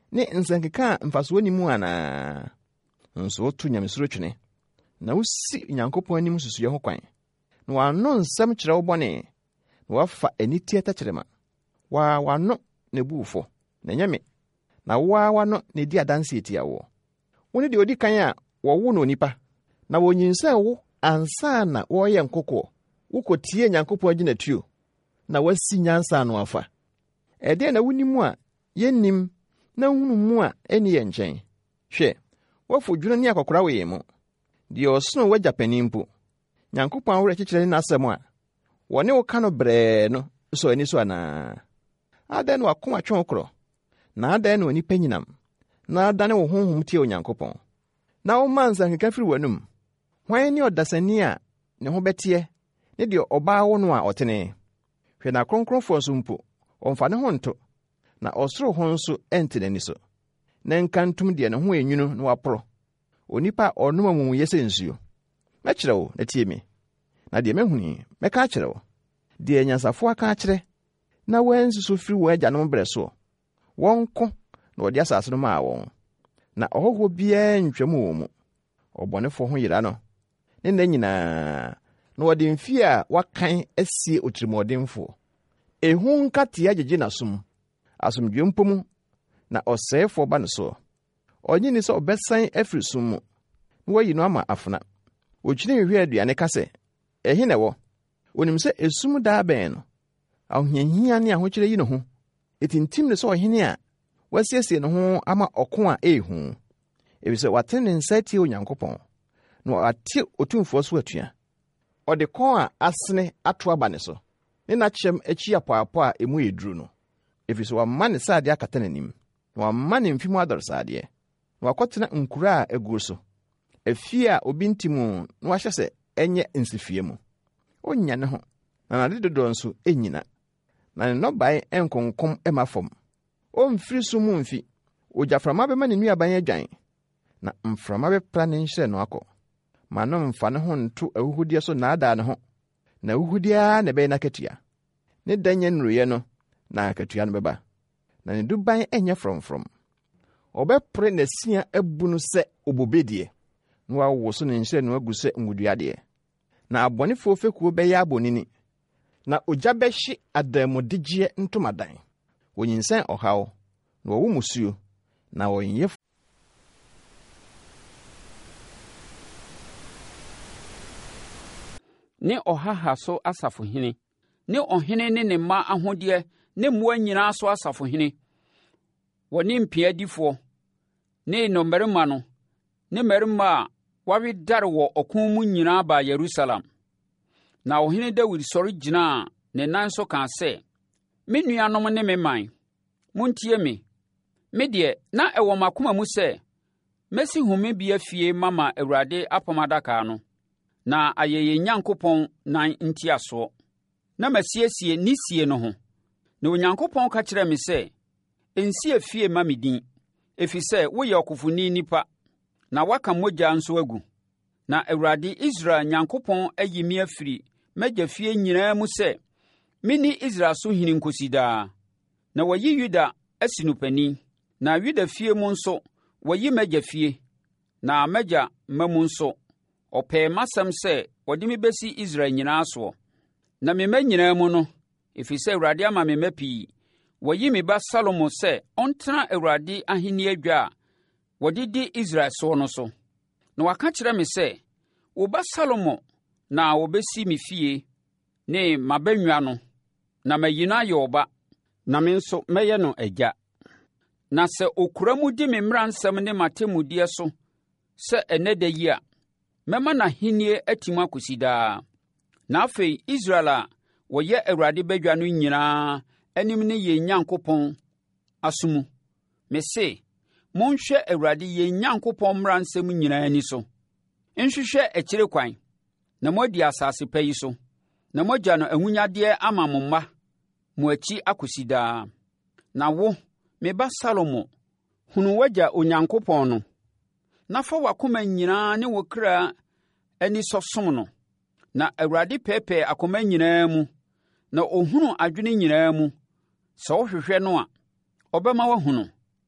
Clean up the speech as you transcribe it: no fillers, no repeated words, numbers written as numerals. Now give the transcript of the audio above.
ne nsankeka mfaso ni mu ana nso to nyamesuro twene na wosi Nyankopɔn anim susuye ho kwan na wano nsɛm kyerɛ wo bɔne na wafa anitie takyerema wano ne buufo na nyame na wano ne di adanse etia wo woni de odi kan a wo no nipa na wonyinsa wo ansa na wo ye nkokɔ wokotie Nyankopɔn agina tuo na wasi nyansa no afa ede na wonimu a yennim na hunu mu a eni ye nkyɛn hwɛ wofo dwuna ni akokora we mu de osono wagya panimpo Nyankopɔn awore kyekyere ne nasɛm a wone wo ka no brɛ no so ani so ana ada no akoma twon korɔ na ada no nipa nyinam na ada ne wo honhom tie Onyankopɔn na wo manza nkeka firi wanum hwan ne odasani a ne ho betie ne de ɔbaa wo no a ɔtene hwɛ na kronkronfo nso mpo ɔmfa ne ho nto na ɔsoro ho nso ɛntene ni so na nkantum de ne ho enwunu na waporo onipa ɔnoma mu yɛsɛ nsuo mɛkyerɛ wo na tie me na de mehuni mɛka kyerɛ wo de nyansafo aka kyerɛ na wansuso firi wo agya no brɛ so wonko na ɔde asase no maa wɔn na ɔhɔhɔ biara ntwam wɔ mu ɔbɔnefo ho yira no ne nna nyinaa na ɔde mfie a wakan asie otirimɔdenfo ehu nkatea gyegye nasom asomdwe mpomu na ɔsɛefo ba no so ɔnyi ni sɛ ɔbɛsan afiri som mu na wayi no ama afena okyiri hwehwɛ aduane ka sɛ ɛhe na ɛwɔ onim sɛ esum daa bɛn no ahohiahia ne ahokyere yi no ho etintim ne sɛ ɔhene a wasiesie ne ho ama ɔko a ehu ebisɛ watene ne nsa tie Onyankopɔn na ate otumfo so atua ɔde kɔn a asene ato aba ne so ne na kyem akyi apɔapɔ a emu eduru no efisɛ wamma ne sade akata n'anim na wamma ne mfimu adɔresade na wakɔtena nkura a agu so afie a obi ntimu na wahyɛ sɛ ɛnyɛ nsifie mu onya ne ho na nade dodo nso enyina na ne nɔbae enkonkom emafom omfiri so mu mfi ogyaframa bɛma ne nuaban adwan na mframa bɛpra ne nhyɛ no akɔ ma no mfa ne ho nto ahuhudeɛ so na ada ne ho na ahuhudeɛ na bɛyɛ nakatua ne danya nruye no na akatua no bɛba na ne duban ɛnyɛ frɔmfrɔm ɔbɛpre na sia abu no sɛ obobedie na wawo so ne nhyɛ no agu sɛ nguduadeɛ na abɔnefo fekuo bɛyɛ abonini na ogya bɛhye adamudigye ntomadan wonyinsan ɔhaw na wɔwo musuo na wɔnyɛ ne ɔhaha so asafohene ne ɔhene ne ne mma ahodeɛ ne mmoa nyinaa so asafohene wɔne mpeadifoɔ ne nnɔmmarima no ne mmarima a wɔredare wɔ ɔko mu nyinaa baa Yerusalem na ɔhene Dawid sɔre gyinaa ne nan so kaa sɛ me nuanom ne me man montie me deɛ na ɛwɔ m'akoma mu sɛ mɛsi homebea fie mama Awurade apam adaka no na ayɛ yɛn Nyankopɔn nan ntiasoɔ na masiesie ne sie no ho na Onyankopɔn ka kyerɛ me sɛ ensie fie ma me din ɛfiri sɛ woyɛ ɔkofoni nipa na waka mogya nso agu na Awurade Israel Nyankopɔn ayi me afiri m'agya fie nyinaa mu sɛ mini Israel so hene nkosi daa na wayi Yuda asi no pani na Yuda fie mu nso wayi m'agya fie na m'agya ma mu nso ɔpɛɛ m'asɛm sɛ wɔde me bɛsi Israel nyinaa soɔ na me mma nyinaa mu no ɛfiri sɛ Awurade ama me mma pii wayi me ba Salomo sɛ ɔntena Awurade ahenni adwa a wɔde di Israel soɔ no so na waka kyerɛ me sɛ wo ba Salomo na wɔbɛsi me fie ne m'abannwa no na mayi no ayɛ ɔba na me nso mɛyɛ no agya na sɛ okura mu di me mmaransɛm ne m'atemmudeɛ so sɛ ɛnɛ da yi a mɛma n'ahennie atim akosi daa na afei Israel a wɔyɛ Awurade badwa no nyinaa anim ne yɛn Nyankopɔn asomu me se monhwɛ Awurade yɛn Nyankopɔn mmaransɛm nyinaa ani so nhwehwɛ akyire kwan na moadi asase pa yi so na moagya no ahunyadeɛ ama mo mma mo akyi akosi daa na wo me ba Salomo hunu wagya Onyankopɔn no na fa wakoma nyinaa ne wo kra ani sɔsom no na Awurade pɛɛpɛɛ akoma nyinaa mu na ohunu adwene nyinaa mu sɛ wohwehwɛ no a ɔbɛma wahunu